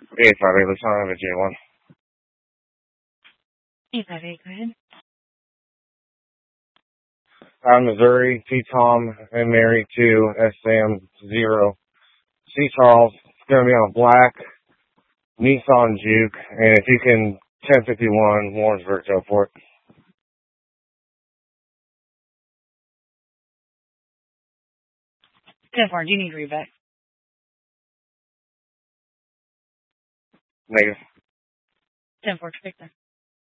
858, let's not have a J1. 858, go ahead. Missouri, T. Tom and Mary 2, S. Sam 0. C. Charles, it's going to be on a black Nissan Juke, and if you can, 1051 Warrensburg, go for it. 10-4, do you need reback? Negative. 10-4, take that.